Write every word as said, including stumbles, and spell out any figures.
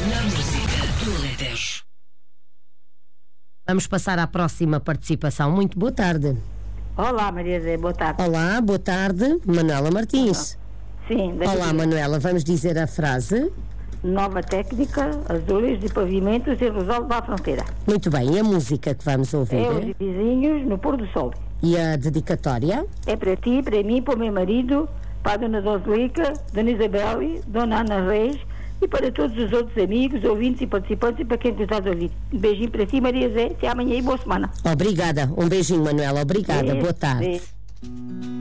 Na música do Alentejo. Vamos passar à próxima participação. Muito boa tarde. Olá, Maria Zé, boa tarde. Olá, boa tarde, Manuela Martins. Sim, Olá, Manuela, vamos dizer a frase. Nova técnica, azulejos e pavimentos em Rosal da Fronteira. Muito bem, e a música que vamos ouvir? É os vizinhos no pôr do sol. E a dedicatória? É para ti, para mim, para o meu marido, para a Dona Doslica, Dona Isabel, Dona Ana Reis e para todos os outros amigos, ouvintes e participantes e para quem está a ouvir. Um beijinho para ti, Maria Zé, até amanhã e boa semana. Obrigada, um beijinho, Manuela, obrigada, Beijo, boa tarde. beijo.